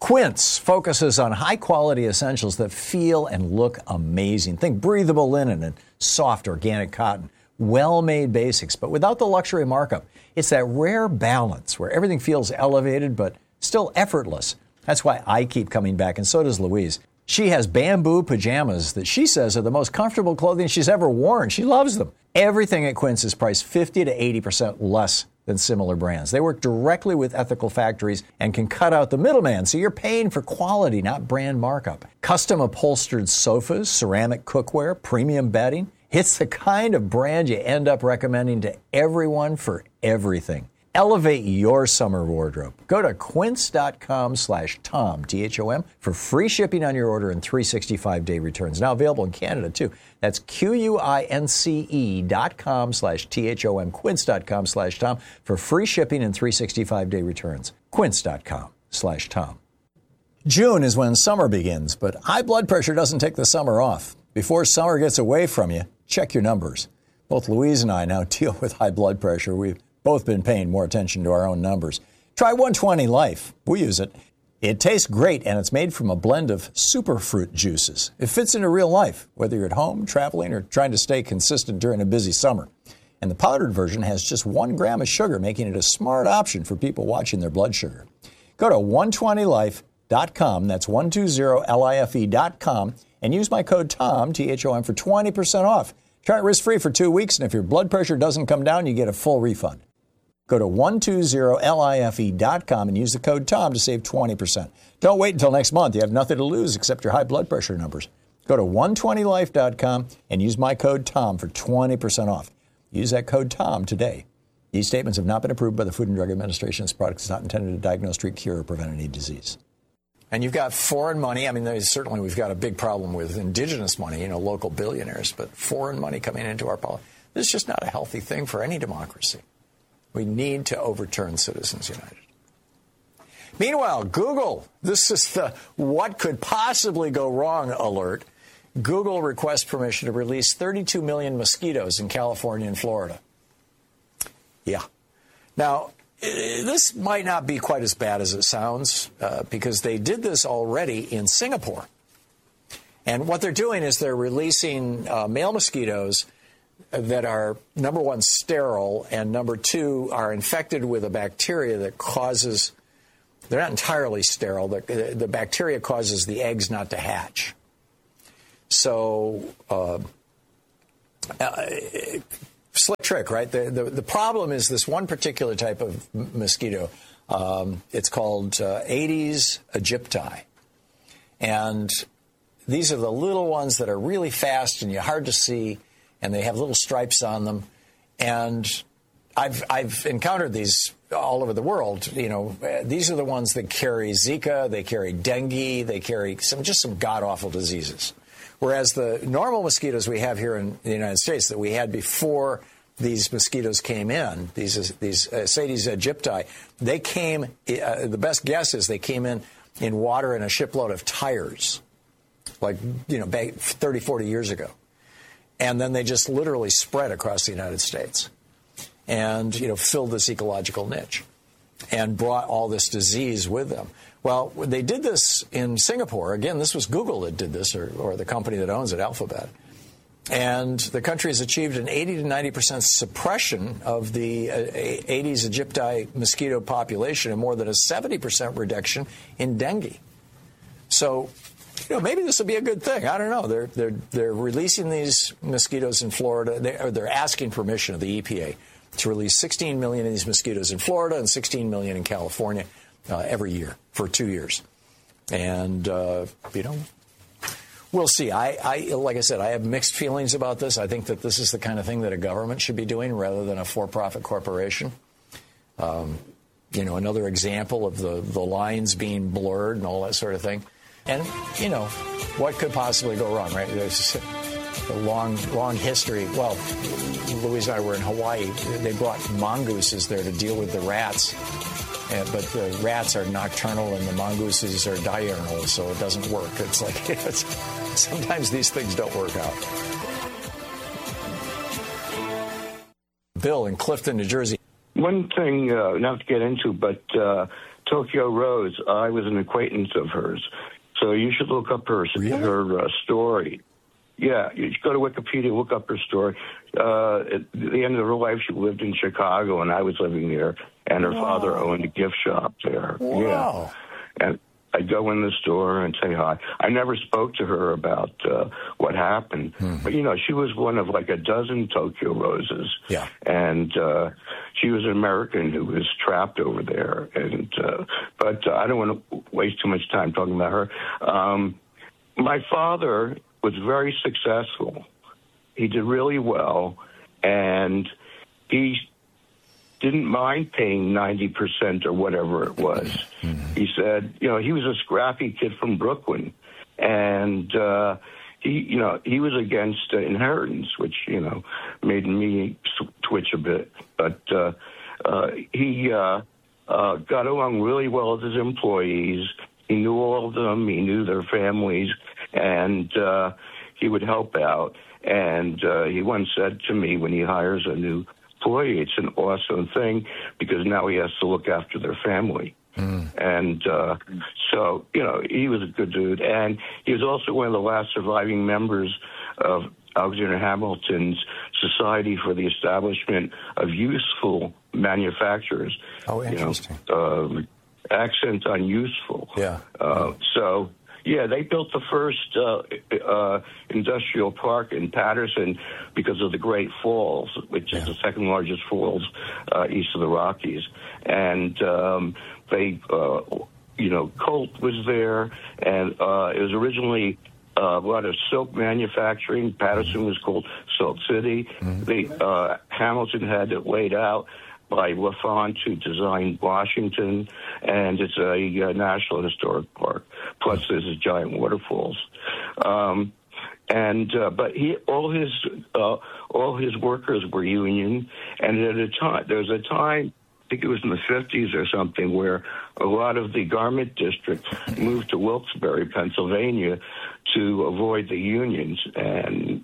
Quince focuses on high-quality essentials that feel and look amazing. Think breathable linen and soft organic cotton. Well-made basics, but without the luxury markup. It's that rare balance where everything feels elevated but still effortless. That's why I keep coming back, and so does Louise. She has bamboo pajamas that she says are the most comfortable clothing she's ever worn. She loves them. Everything at Quince is priced 50 to 80% less than similar brands. They work directly with ethical factories and can cut out the middleman, so you're paying for quality, not brand markup. Custom upholstered sofas, ceramic cookware, premium bedding. It's the kind of brand you end up recommending to everyone for everything. Elevate your summer wardrobe. Go to quince.com/Tom, T-H-O-M, for free shipping on your order and 365-day returns. Now available in Canada, too. That's QUINCE.com/THOM, quince.com/Tom, for free shipping and 365-day returns. Quince.com/Tom. June is when summer begins, but high blood pressure doesn't take the summer off. Before summer gets away from you, check your numbers. Both Louise and I now deal with high blood pressure. We've both been paying more attention to our own numbers. Try 120 Life. We use it. It tastes great, and it's made from a blend of superfruit juices. It fits into real life, whether you're at home, traveling, or trying to stay consistent during a busy summer. And the powdered version has just 1 gram of sugar, making it a smart option for people watching their blood sugar. Go to 120life.com, that's 120life.com, and use my code TOM, T-H-O-M, for 20% off. Try it risk-free for 2 weeks, and if your blood pressure doesn't come down, you get a full refund. Go to 120life.com and use the code TOM to save 20%. Don't wait until next month. You have nothing to lose except your high blood pressure numbers. Go to 120life.com and use my code TOM for 20% off. Use that code TOM today. These statements have not been approved by the Food and Drug Administration. This product is not intended to diagnose, treat, cure, or prevent any disease. And you've got foreign money. I mean, certainly we've got a big problem with indigenous money, local billionaires, but foreign money coming into our politics. This is just not a healthy thing for any democracy. We need to overturn Citizens United. Meanwhile, Google, this is the what could possibly go wrong alert. Google requests permission to release 32 million mosquitoes in California and Florida. Yeah. Now, this might not be quite as bad as it sounds because they did this already in Singapore. And what they're doing is they're releasing male mosquitoes that are, number one, sterile, and number two, are infected with a bacteria that causes, they're not entirely sterile, the bacteria causes the eggs not to hatch. So, slick trick, right? The problem is this one particular type of mosquito. It's called Aedes aegypti. And these are the little ones that are really fast and you're hard to see, and they have little stripes on them. And I've encountered these all over the world. These are the ones that carry Zika, they carry dengue, they carry just some god-awful diseases. Whereas the normal mosquitoes we have here in the United States that we had before these mosquitoes came in, these Aedes aegypti, they came, the best guess is they came in water in a shipload of tires, like, back 30, 40 years ago. And then they just literally spread across the United States and, filled this ecological niche and brought all this disease with them. Well, they did this in Singapore. Again, this was Google that did this, or the company that owns it, Alphabet. And the country has achieved an 80 to 90% suppression of the Aedes aegypti mosquito population and more than a 70% reduction in dengue. So, maybe this will be a good thing. I don't know. They're releasing these mosquitoes in Florida. They're asking permission of the EPA to release 16 million of these mosquitoes in Florida and 16 million in California every year for 2 years. And, we'll see. Like I said, I have mixed feelings about this. I think that this is the kind of thing that a government should be doing rather than a for-profit corporation. Another example of the lines being blurred and all that sort of thing. And, what could possibly go wrong, right? There's a long history. Well, Louise and I were in Hawaii. They brought mongooses there to deal with the rats. But the rats are nocturnal and the mongooses are diurnal, so it doesn't work. It's like, sometimes these things don't work out. Bill in Clifton, New Jersey. One thing, not to get into, but Tokyo Rose, I was an acquaintance of hers. So you should look up her story. Yeah, you should go to Wikipedia, look up her story. At the end of her life, she lived in Chicago, and I was living there, and her father owned a gift shop there. Wow. Yeah. And I'd go in the store and say hi. I never spoke to her about what happened. But, she was one of like a dozen Tokyo Roses. Yeah. And she was an American who was trapped over there. And but I don't want to waste too much time talking about her. My father was very successful. He did really well, and he didn't mind paying 90% or whatever it was. He said, he was a scrappy kid from Brooklyn, and he was against inheritance, which made me twitch a bit. But he got along really well with his employees. He knew all of them. He knew their families, and he would help out. And he once said to me, when he hires a new employee, it's an awesome thing because now he has to look after their family. And so, he was a good dude. And he was also one of the last surviving members of Alexander Hamilton's Society for the Establishment of Useful Manufacturers. Oh, interesting. Accent on useful. Yeah. So, they built the first industrial park in Patterson because of the Great Falls, which is the second largest falls east of the Rockies. And Colt was there, and it was originally a lot of silk manufacturing. Patterson was called Silk City. Hamilton had it laid out by LaFont, who designed Washington, and it's a National Historic Park. Plus, there's giant waterfalls. But all his workers were union, and there was a time, I think it was in the 50s or something, where a lot of the garment districts moved to Wilkes-Barre, Pennsylvania, to avoid the unions, and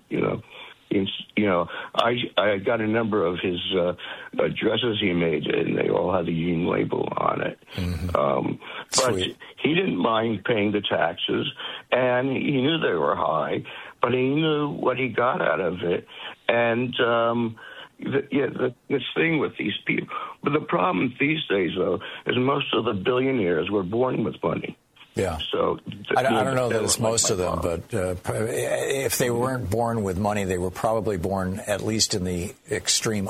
I got a number of his dresses he made, and they all had the union label on it. But he didn't mind paying the taxes, and he knew they were high, but he knew what he got out of it. And this thing with these people. But the problem these days, though, is most of the billionaires were born with money. Yeah. So I don't know that it's most of them, but if they weren't born with money, they were probably born at least in the extreme